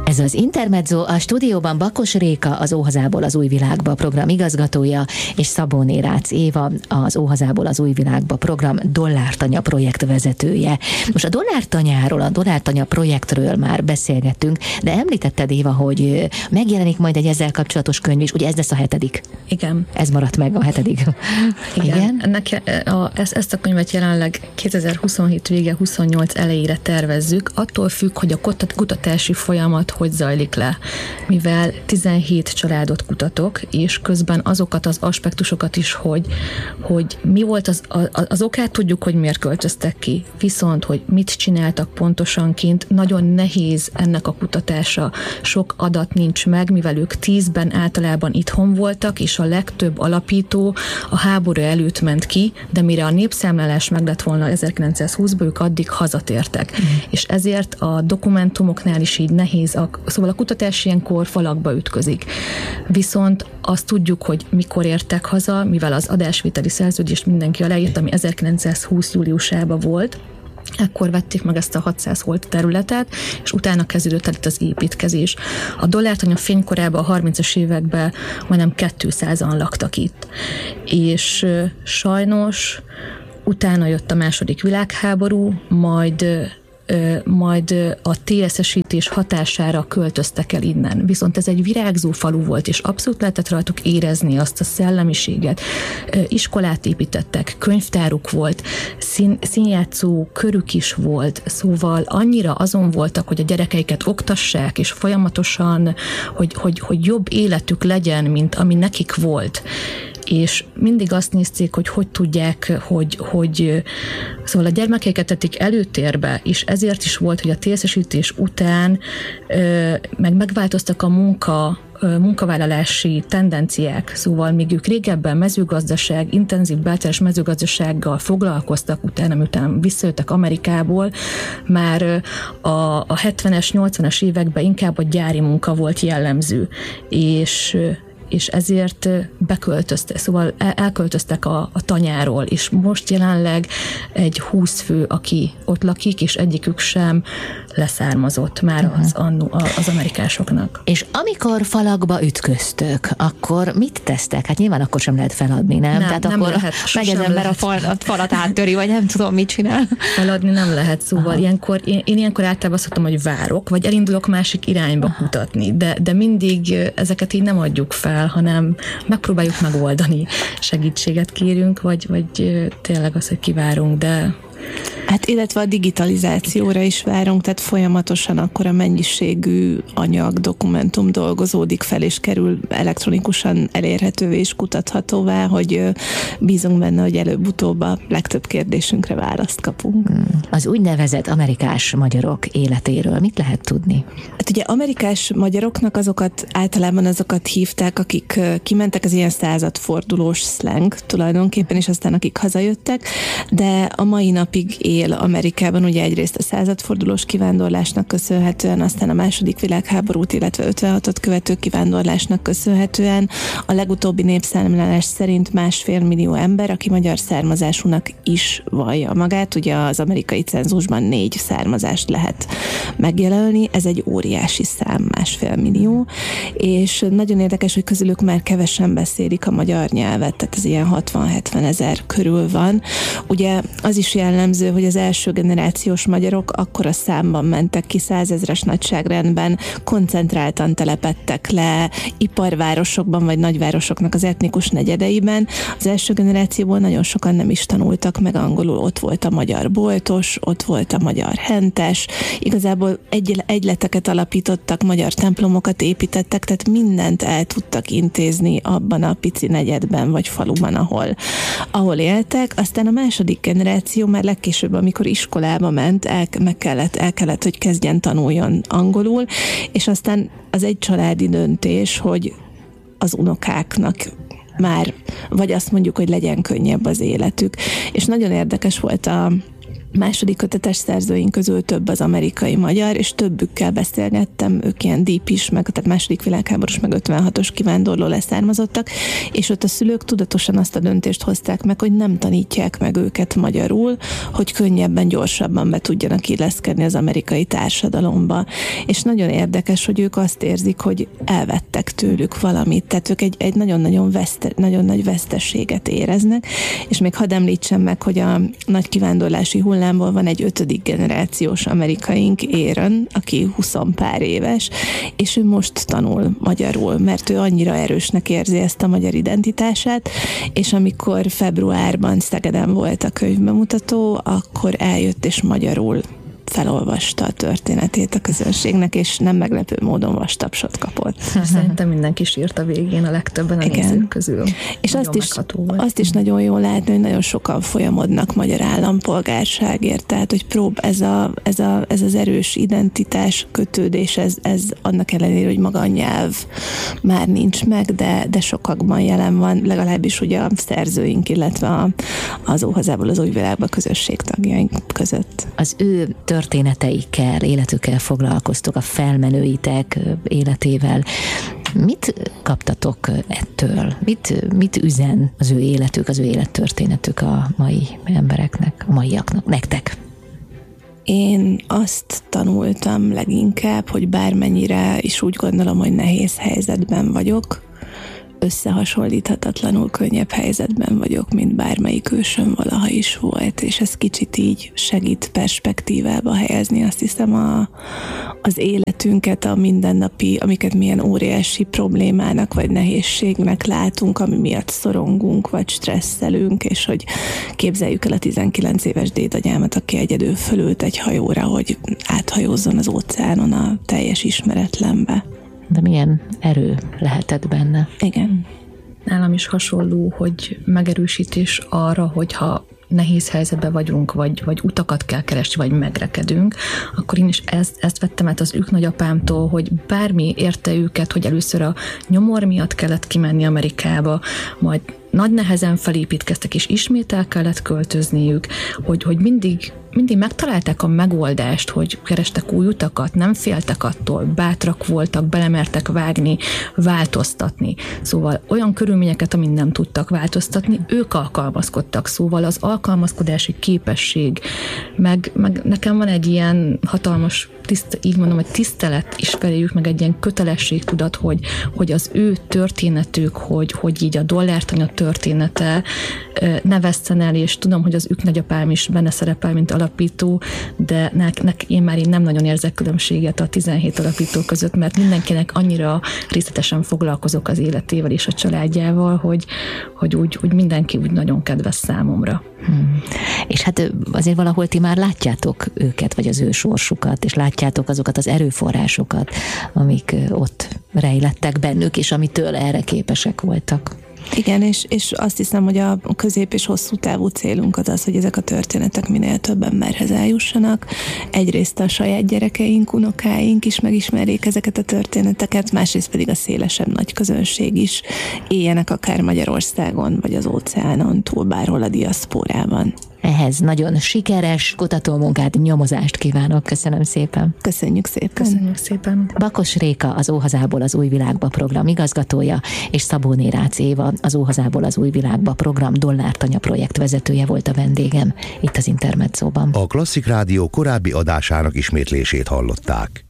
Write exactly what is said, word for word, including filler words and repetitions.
Ez az Intermezzo, a stúdióban Bakos Réka, az Óhazából az új világba program igazgatója, és Szabóné Rácz Éva, az Óhazából az új világba program Dollártanya projekt vezetője. Most a Dollártanyáról, a Dollártanya projektről már beszélgettünk, de említetted, Éva, hogy megjelenik majd egy ezzel kapcsolatos könyv is, ugye ez lesz a hetedik? Igen. Ez maradt meg a hetedik. Igen. Igen? Ennek a, ezt, ezt a könyvet jelenleg kétezer-huszonhét vége, huszonnyolc elejére tervezzük, attól függ, hogy a kutatási folyamat hogy zajlik le, mivel tizenhét családot kutatok, és közben azokat az aspektusokat is, hogy, hogy mi volt az, az, az okát, tudjuk, hogy miért költöztek ki, viszont, hogy mit csináltak pontosan kint, nagyon nehéz ennek a kutatása, sok adat nincs meg, mivel ők tízben általában itthon voltak, és a legtöbb alapító a háború előtt ment ki, de mire a népszámlálás meg lett volna ezerkilencszázhúszban, ők addig hazatértek. Mm. És ezért a dokumentumoknál is így nehéz, a, szóval a kutatás ilyenkor falakba ütközik. Viszont azt tudjuk, hogy mikor értek haza, mivel az adásvételi szerződést mindenki aláírt, ami ezerkilencszázhúsz júliusában volt, ekkor vették meg ezt a hatszáz holt területet, és utána kezdődött el itt az építkezés. A Dollártanya fénykorában, a harmincas években majdnem kétszázan laktak itt. És sajnos utána jött a második világháború, majd majd a té es esítés hatására költöztek el innen. Viszont ez egy virágzó falu volt, és abszolút lehetett rajtuk érezni azt a szellemiséget. Iskolát építettek, könyvtáruk volt, szín, színjátszó körük is volt, szóval annyira azon voltak, hogy a gyerekeiket oktassák, és folyamatosan, hogy, hogy, hogy jobb életük legyen, mint ami nekik volt. És mindig azt nézték, hogy hogy tudják, hogy, hogy szóval a gyermekeiket tették előtérbe, és ezért is volt, hogy a té es esítés után meg megváltoztak a munka, munkavállalási tendenciák, szóval még ők régebben mezőgazdaság, intenzív belterjes mezőgazdasággal foglalkoztak, utána, miután visszajöttek Amerikából, már a, a hetvenes, nyolcvanas években inkább a gyári munka volt jellemző, és és ezért beköltöztek, szóval elköltöztek a, a tanyáról, és most jelenleg egy húsz fő, aki ott lakik, és egyikük sem leszármazott már uh-huh. az, annu, az amerikásoknak. És amikor falakba ütköztök, akkor mit tesztek? Hát nyilván akkor sem lehet feladni, nem? nem Tehát nem akkor lehet, meg az ember a fal, falat áttöri, vagy nem tudom, mit csinál. Feladni nem lehet, szóval Aha. ilyenkor, én, én ilyenkor általában azt mondtam, hogy várok, vagy elindulok másik irányba Aha. kutatni, de, de mindig ezeket így nem adjuk fel, hanem megpróbáljuk megoldani, segítséget kérünk, vagy, vagy tényleg az, hogy kivárunk, de... Hát illetve a digitalizációra is várunk, tehát folyamatosan akkor a mennyiségű anyag, dokumentum dolgozódik fel, és kerül elektronikusan elérhetővé és kutathatóvá, hogy bízunk benne, hogy előbb-utóbb a legtöbb kérdésünkre választ kapunk. Az úgynevezett amerikás magyarok életéről mit lehet tudni? Hát ugye amerikás magyaroknak azokat általában azokat hívták, akik kimentek, az ilyen századfordulós slang tulajdonképpen, és aztán akik hazajöttek, de a mai napig él Amerikában, ugye egyrészt a századfordulós kivándorlásnak köszönhetően, aztán a második világháborút, illetve ötvenhatot követő kivándorlásnak köszönhetően a legutóbbi népszámlálás szerint másfél millió ember, aki magyar származásúnak is vallja magát, ugye az amerikai cenzusban négy származást lehet megjelölni, ez egy óriási szám, másfél millió, és nagyon érdekes, hogy közülük már kevesen beszélik a magyar nyelvet, tehát ez ilyen hatvan-hetven ezer körül van. Ugye az is jellemző, hogy az első generációs magyarok akkora számban mentek ki, százezres nagyságrendben, koncentráltan telepedtek le iparvárosokban vagy nagyvárosoknak az etnikus negyedeiben. Az első generációból nagyon sokan nem is tanultak meg angolul, ott volt a magyar boltos, ott volt a magyar hentes, igazából egy, egyleteket alapítottak, magyar templomokat építettek, tehát mindent el tudtak intézni abban a pici negyedben vagy faluban, ahol, ahol éltek. Aztán a második generáció már legkésőbb, amikor iskolába ment, el, meg kellett, el kellett, hogy kezdjen tanuljon angolul, és aztán az egy családi döntés, hogy az unokáknak már, vagy azt mondjuk, hogy legyen könnyebb az életük. És nagyon érdekes volt a második kötetes szerzőink közül több az amerikai magyar, és többükkel beszélgettem, ők ilyen deep is, meg tehát második világháborús, meg ötvenhatos kivándorló leszármazottak, és ott a szülők tudatosan azt a döntést hozták meg, hogy nem tanítják meg őket magyarul, hogy könnyebben, gyorsabban be tudjanak illeszkedni az amerikai társadalomba. És nagyon érdekes, hogy ők azt érzik, hogy elvettek tőlük valamit, tehát ők egy, egy nagyon-nagyon veszte, nagyon nagy veszteséget éreznek, és még hadd említsem meg, hogy a nagy kivándorlási hullámból van egy ötödik generációs amerikaink, Aaron, aki huszon pár éves, és ő most tanul magyarul, mert ő annyira erősnek érzi ezt a magyar identitását, és amikor februárban Szegeden volt a könyvbemutató, akkor eljött és magyarul felolvasta a történetét a közönségnek, és nem meglepő módon vastapsot kapott. Szerintem mindenki sírt a végén, a legtöbben a Igen. nézők közül. És azt is, azt is nagyon jól látni, hogy nagyon sokan folyamodnak magyar állampolgárságért, tehát hogy prób ez, a, ez, a, ez az erős identitás, kötődés, ez, ez annak ellenére, hogy maga a nyelv már nincs meg, de, de sokakban jelen van, legalábbis ugye a szerzőink, illetve a, az Óhazából az új világba közösség tagjaink között. Az ő történeteikkel, életükkel foglalkoztok, a felmenőitek életével. Mit kaptatok ettől? Mit, mit üzen az ő életük, az ő élettörténetük a mai embereknek, a maiaknak, nektek? Én azt tanultam leginkább, hogy bármennyire is úgy gondolom, hogy nehéz helyzetben vagyok, összehasonlíthatatlanul könnyebb helyzetben vagyok, mint bármelyik ősöm valaha is volt, és ez kicsit így segít perspektívába helyezni, azt hiszem, a, az életünket, a mindennapi, amiket milyen óriási problémának vagy nehézségnek látunk, ami miatt szorongunk, vagy stresszelünk, és hogy képzeljük el a tizenkilenc éves dédagyámat, aki egyedül fölült egy hajóra, hogy áthajózzon az óceánon a teljes ismeretlenbe. De milyen erő lehetett benne. Igen. Nálam is hasonló, hogy megerősítés arra, hogyha nehéz helyzetben vagyunk, vagy, vagy utakat kell keresni, vagy megrekedünk, akkor én is ezt, ezt vettem át az ők nagyapámtól, hogy bármi érte őket, hogy először a nyomor miatt kellett kimenni Amerikába, majd nagy nehezen felépítkeztek, és ismét el kellett költözniük, hogy, hogy mindig, mindig megtalálták a megoldást, hogy kerestek új utakat, nem féltek attól, bátrak voltak, belemertek vágni, változtatni. Szóval olyan körülményeket, amit nem tudtak változtatni, ők alkalmazkodtak. Szóval az alkalmazkodási képesség, meg, meg nekem van egy ilyen hatalmas, tiszt, így mondom, hogy tisztelet is feléjük, meg egy ilyen kötelességtudat, hogy, hogy az ő történetük, hogy, hogy így a dollártanya története ne vesszen el, és tudom, hogy az ők nagyapám is benne szerepel, mint alapító, de nek, nek, én már így nem nagyon érzek különbséget a tizenhét alapító között, mert mindenkinek annyira részletesen foglalkozok az életével és a családjával, hogy, hogy úgy, úgy mindenki úgy nagyon kedves számomra. Hmm. És hát azért valahol ti már látjátok őket, vagy az ő sorsukat, és látjátok azokat az erőforrásokat, amik ott rejlettek bennük, és amitől erre képesek voltak. Igen, és, és azt hiszem, hogy a közép- és hosszú távú célunk az az, hogy ezek a történetek minél több emberhez eljussanak. Egyrészt a saját gyerekeink, unokáink is megismerjék ezeket a történeteket, másrészt pedig a szélesebb nagy közönség is éljenek akár Magyarországon, vagy az óceánon túl, bárhol a diaszpórában. Ehhez nagyon sikeres kutatómunkát, nyomozást kívánok. Köszönöm szépen. Köszönjük szépen. Köszönjük szépen. Bakos Réka, az Óhazából az új világba program igazgatója, és Szabóné Rácz Éva, az Óhazából az új világba program dollártanya projekt vezetője volt a vendégem itt az Intermedzóban. A Klasszik Rádió korábbi adásának ismétlését hallották.